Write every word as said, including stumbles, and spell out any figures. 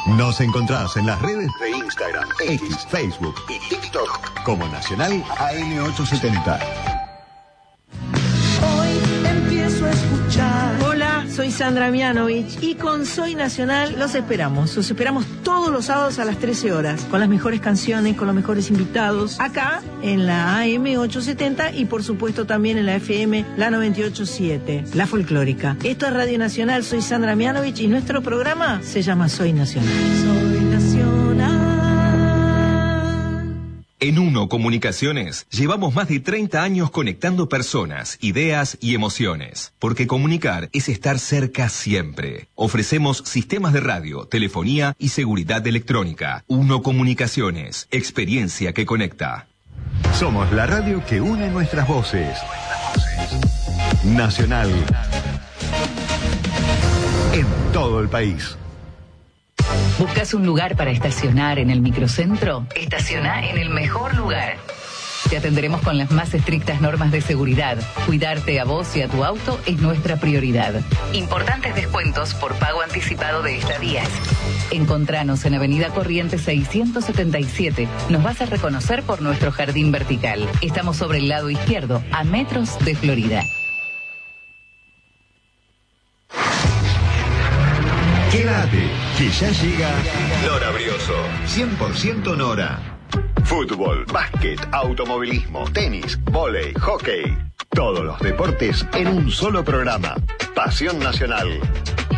Nos encontrás en las redes de Instagram, X, Facebook y TikTok como Nacional A M ochocientos setenta. Hoy empiezo a escuchar. Hola, soy Sandra Mianovich y con Soy Nacional los esperamos. Los esperamos todos los sábados a las trece horas, con las mejores canciones, con los mejores invitados, acá en la A M ochocientos setenta y por supuesto también en la F M, la noventa y ocho punto siete, la folclórica. Esto es Radio Nacional, soy Sandra Mianovich y nuestro programa se llama Soy Nacional. Soy nacional. En Uno Comunicaciones llevamos más de treinta años conectando personas, ideas y emociones. Porque comunicar es estar cerca siempre. Ofrecemos sistemas de radio, telefonía y seguridad electrónica. Uno Comunicaciones, experiencia que conecta. Somos la radio que une nuestras voces. Nacional. En todo el país. ¿Buscas un lugar para estacionar en el microcentro? Estaciona en el mejor lugar. Te atenderemos con las más estrictas normas de seguridad. Cuidarte a vos y a tu auto es nuestra prioridad. Importantes descuentos por pago anticipado de estadías. Encontranos en Avenida Corrientes seiscientos setenta y siete. Nos vas a reconocer por nuestro jardín vertical. Estamos sobre el lado izquierdo, a metros de Florida. Quédate, que ya llega Nora Brioso. cien por ciento Nora. Fútbol, básquet, automovilismo, tenis, vóley, hockey. Todos los deportes en un solo programa. Pasión Nacional.